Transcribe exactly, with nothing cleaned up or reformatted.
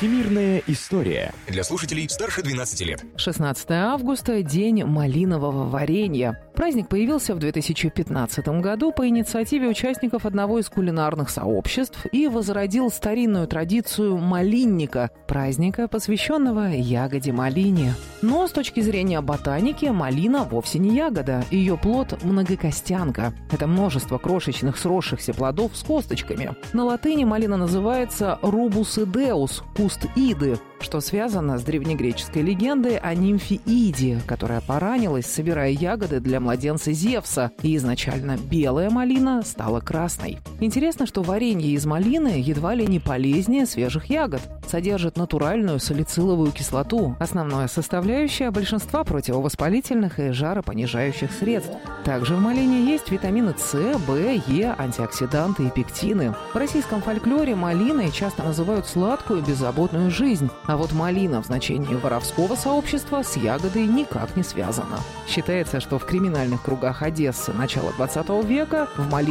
Всемирная история. Для слушателей старше двенадцати лет. шестнадцатое августа – день малинового варенья. Праздник появился в две тысячи пятнадцатом году по инициативе участников одного из кулинарных сообществ и возродил старинную традицию малинника – праздника, посвященного ягоде малине. Но с точки зрения ботаники малина вовсе не ягода, ее плод – многокостянка. Это множество крошечных сросшихся плодов с косточками. На латыни малина называется рубус идеус – куст иды, что связано с древнегреческой легендой о нимфе Иде, которая поранилась, собирая ягоды для младенца Зевса, и изначально белая малина стала красной. Интересно, что варенье из малины едва ли не полезнее свежих ягод, содержит натуральную салициловую кислоту, основная составляющая большинства противовоспалительных и жаропонижающих средств. Также в малине есть витамины С, В, Е, антиоксиданты и пектины. В российском фольклоре малиной часто называют сладкую беззаботную жизнь, а вот малина в значении воровского сообщества с ягодой никак не связана. Считается, что в криминальных кругах Одессы начала двадцатого века в малиновом